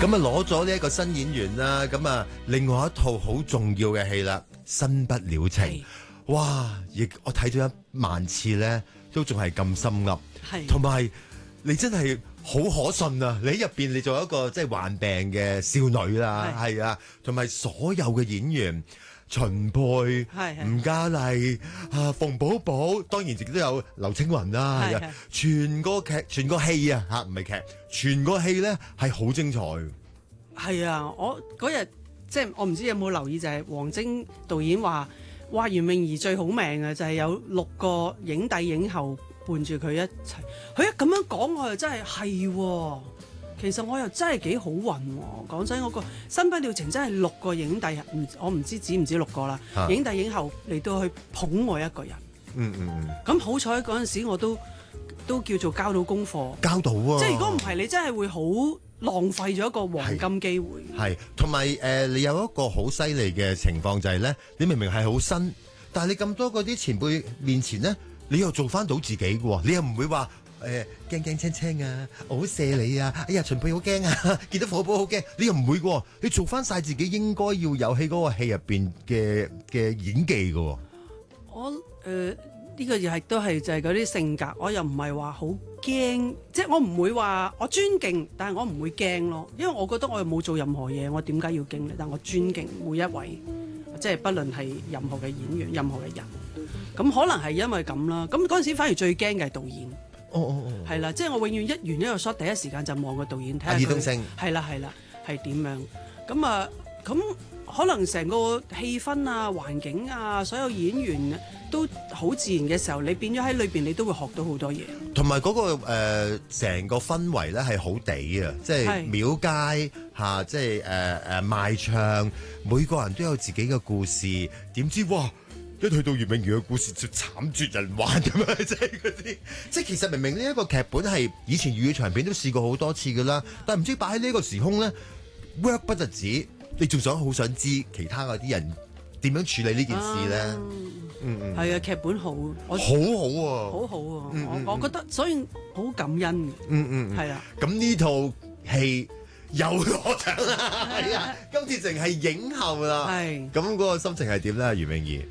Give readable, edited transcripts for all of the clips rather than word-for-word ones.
咁啊攞咗呢一個新演員啦，咁啊另外一套好重要嘅戲啦，《新不了情》。哇！亦我睇咗1萬次咧，都仲係咁心噏。同埋你真係好可信啊！你喺入邊你做一個即係患病嘅少女啦，係啊，同埋所有嘅演員。秦沛、吳嘉麗啊、馮寶寶，當然亦都有劉青雲啦，係啊，全個戲啊嚇，唔係劇，全個戲咧係好精彩。 係啊，我嗰日即係我唔知有冇留意，就係黃晶導演話袁詠儀最好命嘅就係有6個影帝影后伴住佢一齊。佢一咁樣講，我又真係。其實我又真係幾好運喎，講真嗰個新不了情真係6個影帝，我唔知止唔止6個啦，影帝影后嚟到去捧我一個人。咁好彩嗰陣時我都叫做交到功課，交到啊！即係如果唔係，你真係會好浪費咗一個黃金機會。係，同埋你有一個好犀利嘅情況就係咧，你明明係好新，但係你咁多嗰啲前輩面前咧，你又做翻到自己嘅喎，你又唔會話。驚驚青青啊！我好錫你啊！哎呀，秦沛好驚啊！見到火寶好驚，你又唔會喎，你做翻晒自己應該要有喺嗰個戲入邊嘅演技嘅。我呢個又係都係就係嗰啲性格，我又唔係話好驚，即係我唔會話我尊敬，但係我唔會驚咯，因為我覺得我又冇做任何嘢，我點解要驚咧？但我尊敬每一位，即係不論係任何嘅演員、任何嘅人，咁可能係因為咁啦。咁嗰陣時反而最驚嘅係導演。係啦，即係我永遠一完一個 shot，第一時間就望個導演睇下佢。爾冬升係啦，係點樣？咁可能成個氣氛啊、環境啊、所有演員都好自然嘅時候，你變咗喺裏邊，你都會學到好多嘢。同埋嗰個成個氛圍咧係好地啊，即係廟街嚇，即係賣唱，每個人都有自己嘅故事。點知哇！一去到袁詠儀嘅故事就慘絕人寰咁樣，即係嗰啲，即係其實明明呢一個劇本係以前粵語長片都試過好多次㗎啦，但係唔知擺喺呢個時空咧 work 不特止，你仲好想知其他嗰啲人點樣處理呢件事咧？係啊，劇本好，好啊，好好啊，我覺得所以好感恩嘅，係啊。咁呢套戲又攞獎啦，係啊，今次淨係影后啦，係。咁嗰個心情係點咧，袁詠儀？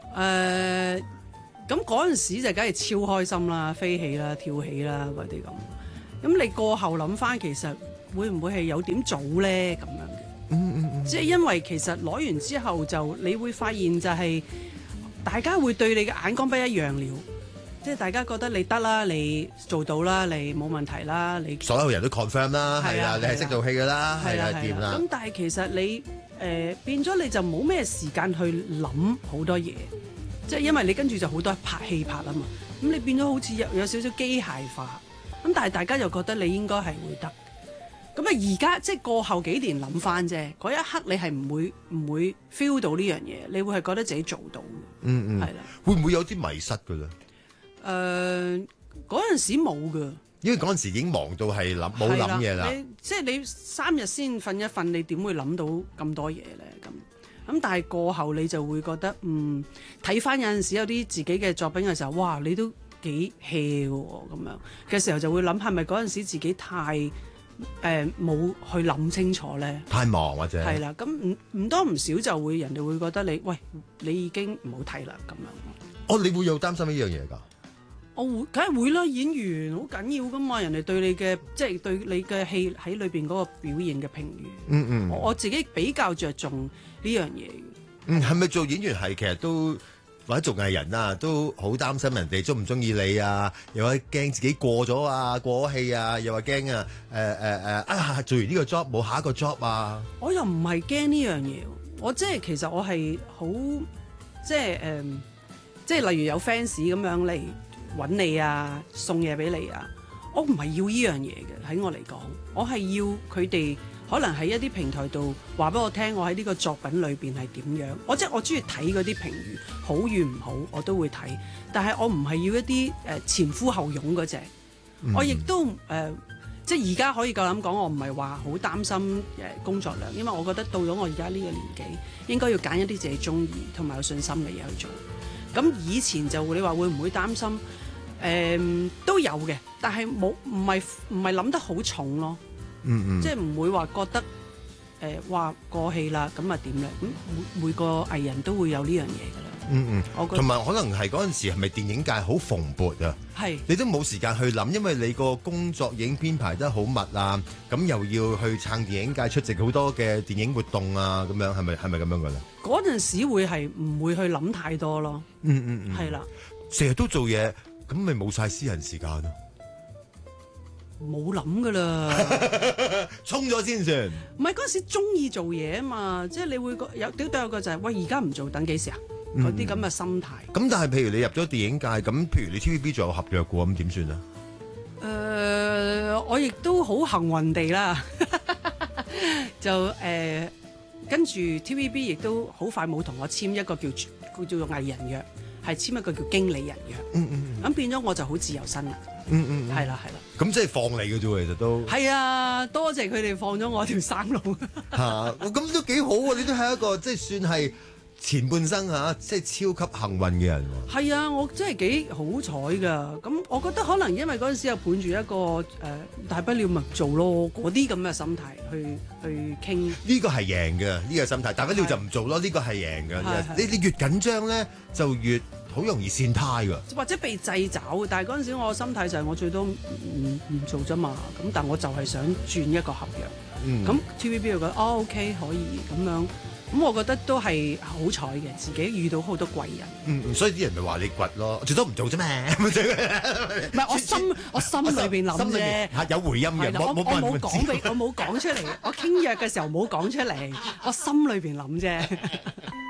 咁嗰陣時就梗係超開心啦，飛起啦，跳起啦嗰啲咁。咁你過後諗翻，其實會唔會係有點早咧咁樣嘅？即係因為其實攞完之後就你會發現就係大家會對你嘅眼光不一樣了。即係大家覺得你得啦，你做到啦，你冇問題啦，你所有人都 confirm 啦，係啊，你係識做戲㗎啦，係啊，掂啦。咁但係其實你變咗你就冇咩時間去諗好多嘢，即係因為你跟住就好多拍戲拍啊嘛，咁你變咗好似有少少機械化，咁但係大家又覺得你應該係會得，咁啊而家即係過後幾年諗翻啫，嗰一刻你係唔會 feel 到呢樣嘢，你會係覺得自己做到，係啦。會唔會有啲迷失㗎咧？嗰陣時冇㗎。因為嗰陣時已經忙到係冇諗嘢啦，即係你3日先瞓一瞓，你點會諗到咁多嘢咧？咁但係過後你就會覺得，睇翻有陣時有啲自己嘅作品嘅時候，哇！你都幾 hea 喎咁樣嘅時候，就會諗係咪嗰陣時自己太冇去諗清楚咧？太忙或者係啦，咁唔多唔少就會人哋會覺得你，喂，你已經唔好睇啦咁樣。你會有擔心呢樣嘢㗎？我會，梗係會啦！演員好緊要噶嘛，人哋對你嘅即係對你嘅戲喺裏邊嗰個表現嘅評語。我自己比較着重呢樣嘢。係咪做演員係其實都或者做藝人啊，都好擔心人哋中唔中意你啊？又話驚自己過咗啊，過咗戲啊，又話驚啊做完呢個 job 冇下一個 job 啊？我又唔係驚呢樣嘢，我即係其實我係好即係例如有 fans 咁樣嚟揾你啊，送嘢俾你啊，我唔係要呢樣嘢嘅。喺我嚟講，我係要佢哋可能喺一啲平台度話俾我聽，我喺呢個作品裏邊係點樣。我中意睇嗰啲評語，好與唔好我都會睇，但係我唔係要一啲前呼後擁嗰隻。我亦都即係而家可以夠膽講，我唔係話好擔心工作量，因為我覺得到咗我而家呢個年紀，應該要揀一啲自己中意同埋有信心嘅嘢去做。咁以前就你話會唔會擔心？都有嘅，但係唔係諗得好重咯。 即係唔會話覺得話過氣啦，咁啊點咧？咁每個藝人都會有呢樣嘢㗎啦。我覺得同埋可能係嗰陣時係咪電影界好蓬勃啊？ 係你都冇時間去諗，因為你個工作已經編排得好密啊，咁又要去撐電影界出席好多嘅電影活動啊，咁樣係咪咁樣㗎咧？ 嗰陣時會係唔會去諗太多咯？係啦， 成日都做嘢，咁咪冇晒私人時間咯。 冇諗噶啦， 衝咗先算。 唔係嗰陣時中意做嘢啊嘛，即係你會都有個就係、喂而家唔做等幾時啊？嗰啲咁嘅心態。 咁但係譬如你入咗電影界，咁譬如你 TVB 仲有合約嘅喎，咁點算啊？ 我亦都好幸運地啦，就跟住 TVB 亦都好快冇同我簽一個叫做藝人約，係簽一個叫經理人約。咁變咗我就好自由身啦。係啦。 咁即係放你嘅啫，其實都係啊，多謝佢哋放咗我條生路。 咁都幾好喎！你都係一個即係算係前半生即係超級幸運嘅人喎。 係啊，我真係幾好彩㗎。咁我覺得可能因為嗰陣時又伴住一個大不了咪做咯，嗰啲咁嘅心態去傾。呢個係贏嘅，呢個心態。大不了就唔做咯，呢個係贏嘅。你越緊張咧，就越好容易跣胎㗎， 或者被掣肘。但係嗰陣時我心態就係我最多唔做啫嘛。咁但我就係想轉一個合約。咁 TVB 又覺得OK 可以咁樣。咁我覺得都係好彩嘅，自己遇到好多貴人。 所以啲人咪話你掘咯，最多唔做啫咩？唔係我心裏邊諗啫， 有回音嘅。 我冇講出嚟，我傾約嘅時候冇講出嚟，我心裏邊諗啫。